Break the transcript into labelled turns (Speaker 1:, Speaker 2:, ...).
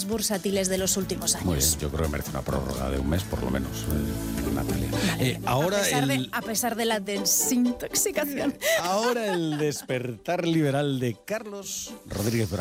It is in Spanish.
Speaker 1: bursátiles de los últimos años.
Speaker 2: Muy bien, yo creo que merece una prórroga de un mes por lo menos, Natalia. Ahora
Speaker 1: a pesar de la desintoxicación.
Speaker 2: Ahora el despertar liberal de Carlos Rodríguez.